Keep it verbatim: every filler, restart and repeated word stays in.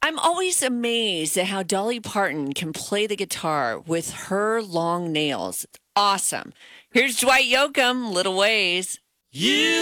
I'm always amazed at how Dolly Parton can play the guitar with her long nails. Awesome. Here's Dwight Yoakam, Little Ways. You